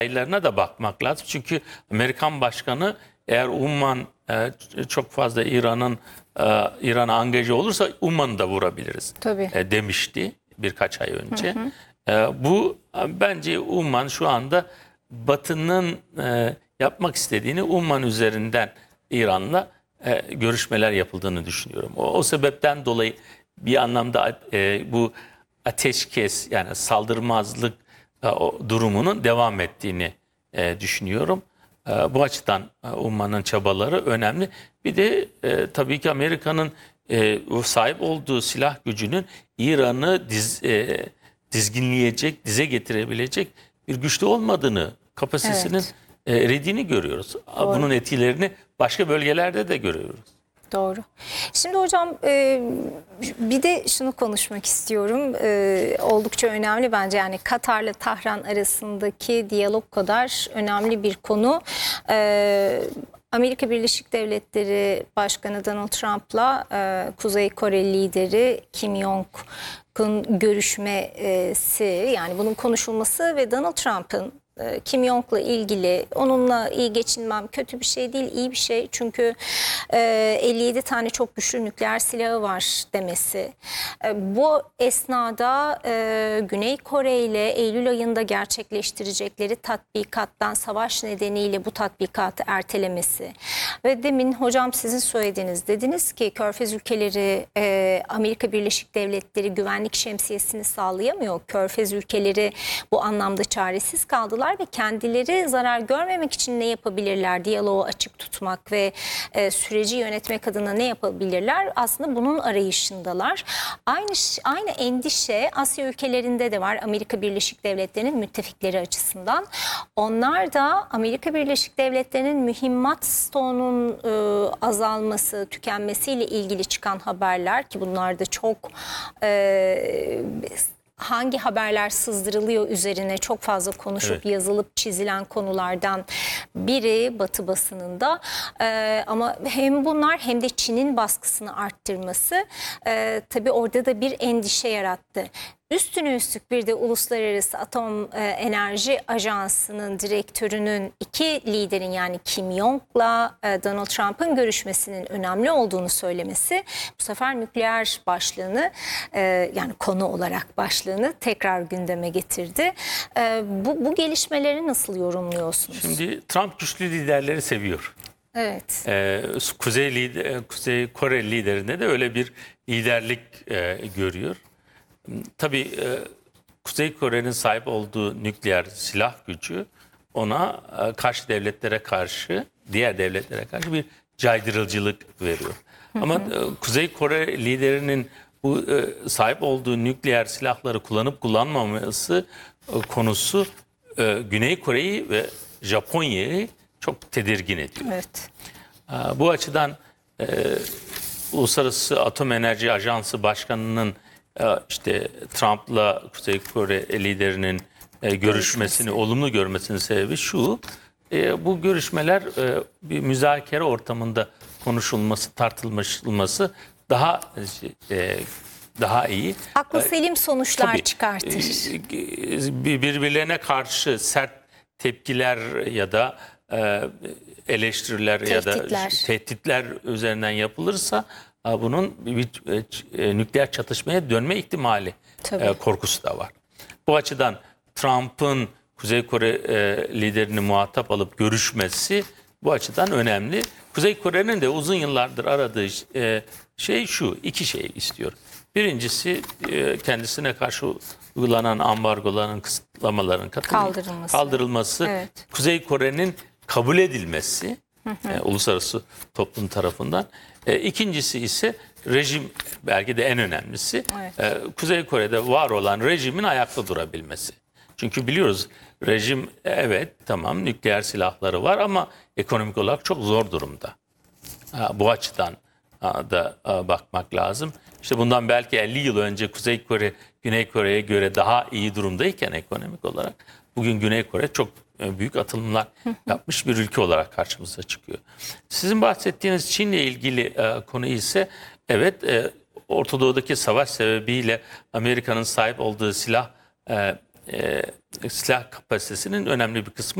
detaylarına da bakmak lazım. Çünkü Amerikan başkanı eğer Umman çok fazla İran'a angaje olursa Umman'ı da vurabiliriz demişti birkaç ay önce. Bu bence Umman şu anda Batı'nın yapmak istediğini Umman üzerinden İran'la görüşmeler yapıldığını düşünüyorum. O sebepten dolayı bir anlamda bu ateşkes yani saldırmazlık durumunun devam ettiğini düşünüyorum. Bu açıdan Umman'ın çabaları önemli. Bir de tabii ki Amerika'nın sahip olduğu silah gücünün İran'ı dizginleyecek, dize getirebilecek bir güçte olmadığını, kapasitesinin eridiğini görüyoruz. Doğru. Bunun etkilerini başka bölgelerde de görüyoruz. Doğru. Şimdi hocam bir de şunu konuşmak istiyorum. Oldukça önemli bence, yani Katar'la Tahran arasındaki diyalog kadar önemli bir konu. Amerika Birleşik Devletleri Başkanı Donald Trump'la Kuzey Kore lideri Kim Jong-un görüşmesi, yani bunun konuşulması ve Donald Trump'ın Kim Jong'la ilgili onunla iyi geçinmem kötü bir şey değil, iyi bir şey. Çünkü 57 tane çok güçlü nükleer silahı var demesi. Bu esnada Güney Kore ile Eylül ayında gerçekleştirecekleri tatbikattan savaş nedeniyle bu tatbikatı ertelemesi. Ve demin hocam sizin söylediğiniz, dediniz ki Körfez ülkeleri Amerika Birleşik Devletleri güvenlik şemsiyesini sağlayamıyor. Körfez ülkeleri bu anlamda çaresiz kaldılar ve kendileri zarar görmemek için ne yapabilirler? Diyaloğu açık tutmak ve süreci yönetmek adına ne yapabilirler? Aslında bunun arayışındalar. Aynı endişe Asya ülkelerinde de var. Amerika Birleşik Devletleri'nin müttefikleri açısından. Onlar da Amerika Birleşik Devletleri'nin mühimmat stoğunun azalması, tükenmesiyle ilgili çıkan haberler, ki bunlar da çok hangi haberler sızdırılıyor üzerine çok fazla konuşup yazılıp çizilen konulardan biri Batı basınında. Ama hem bunlar hem de Çin'in baskısını arttırması tabii orada da bir endişe yarattı. Üstüne üstlük bir de Uluslararası Atom Enerji Ajansı'nın direktörünün iki liderin, yani Kim Jong'la Donald Trump'ın görüşmesinin önemli olduğunu söylemesi bu sefer nükleer başlığını yani konu olarak başlığını tekrar gündeme getirdi. Bu gelişmeleri nasıl yorumluyorsunuz? Şimdi Trump güçlü liderleri seviyor. Evet. Kuzey Kore liderinde de öyle bir liderlik görüyor. Tabii Kuzey Kore'nin sahip olduğu nükleer silah gücü ona karşı devletlere karşı, diğer devletlere karşı bir caydırıcılık veriyor. Ama Kuzey Kore liderinin bu sahip olduğu nükleer silahları kullanıp kullanmaması konusu Güney Kore'yi ve Japonya'yı çok tedirgin ediyor. Evet. Bu açıdan Uluslararası Atom Enerji Ajansı Başkanı'nın işte Trump'la Kuzey Kore liderinin görüşmesini olumlu görmesinin sebebi şu: bu görüşmeler bir müzakere ortamında konuşulması, tartışılması daha iyi. Aklı selim sonuçlar çıkartır. Birbirlerine karşı sert tepkiler ya da eleştiriler Tehditler. ya da tehditler üzerinden yapılırsa bunun bir nükleer çatışmaya dönme ihtimali korkusu da var. Bu açıdan Trump'ın Kuzey Kore liderini muhatap alıp görüşmesi bu açıdan önemli. Kuzey Kore'nin de uzun yıllardır aradığı şey şu: iki şey istiyor. Birincisi kendisine karşı uygulanan ambargoların, kısıtlamaların kaldırılması. Evet. Kuzey Kore'nin kabul edilmesi uluslararası toplum tarafından. İkincisi ise rejim, belki de en önemlisi, Kuzey Kore'de var olan rejimin ayakta durabilmesi. Çünkü biliyoruz rejim tamam nükleer silahları var ama ekonomik olarak çok zor durumda. Bu açıdan da bakmak lazım. İşte bundan belki 50 yıl önce Kuzey Kore, Güney Kore'ye göre daha iyi durumdayken ekonomik olarak, bugün Güney Kore çok büyük atılımlar yapmış bir ülke olarak karşımıza çıkıyor. Sizin bahsettiğiniz Çin'le ilgili konu ise Orta Doğu'daki savaş sebebiyle Amerika'nın sahip olduğu silah silah kapasitesinin önemli bir kısmı